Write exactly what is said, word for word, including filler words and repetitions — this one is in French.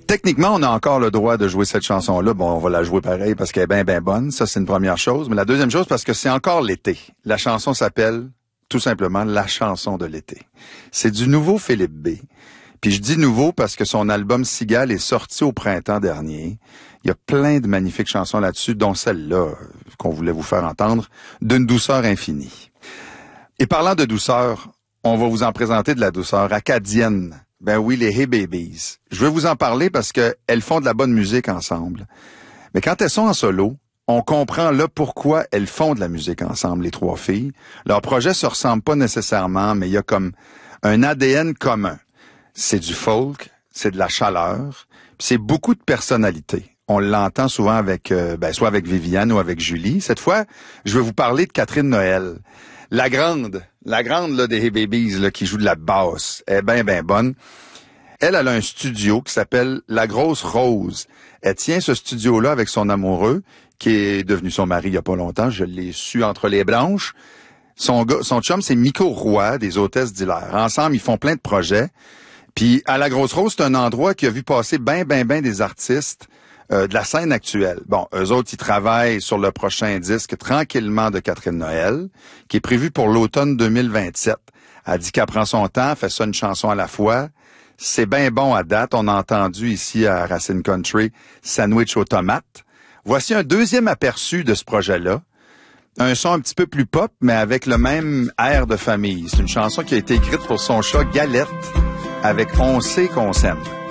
Techniquement, on a encore le droit de jouer cette chanson-là. Bon, on va la jouer pareil parce qu'elle est bien, bien bonne. Ça, c'est une première chose. Mais la deuxième chose, parce que c'est encore l'été. La chanson s'appelle tout simplement La chanson de l'été. C'est du nouveau Philippe B. Puis je dis nouveau parce que son album Cigale est sorti au printemps dernier. Il y a plein de magnifiques chansons là-dessus, dont celle-là qu'on voulait vous faire entendre, d'une douceur infinie. Et parlant de douceur, on va vous en présenter de la douceur acadienne. Ben oui, les Hey Babies. Je veux vous en parler parce que elles font de la bonne musique ensemble. Mais quand elles sont en solo, on comprend là pourquoi elles font de la musique ensemble, les trois filles. Leurs projets se ressemblent pas nécessairement, mais il y a comme un A D N commun. C'est du folk, c'est de la chaleur, puis c'est beaucoup de personnalité. On l'entend souvent avec, euh, ben, soit avec Viviane ou avec Julie. Cette fois, je vais vous parler de Catherine Noël. La grande, la grande là, des Hey Babies là, qui joue de la basse, elle est bien, bien bonne. Elle, elle a un studio qui s'appelle La Grosse Rose. Elle tient ce studio-là avec son amoureux, qui est devenu son mari il y a pas longtemps. Je l'ai su entre les branches. Son gars, son chum, c'est Miko Roy, des Hôtesses d'Hilaire. Ensemble, ils font plein de projets. Puis, à La Grosse Rose, c'est un endroit qui a vu passer ben, ben, ben des artistes euh, de la scène actuelle. Bon, eux autres, ils travaillent sur le prochain disque Tranquillement de Catherine Noël, qui est prévu pour l'automne deux mille vingt-sept. Elle dit qu'elle prend son temps, fait ça une chanson à la fois. C'est bien bon à date. On a entendu ici à Racine Country Sandwich aux tomates. Voici un deuxième aperçu de ce projet-là. Un son un petit peu plus pop, mais avec le même air de famille. C'est une chanson qui a été écrite pour son chat Galette, avec On sait qu'on s'aime.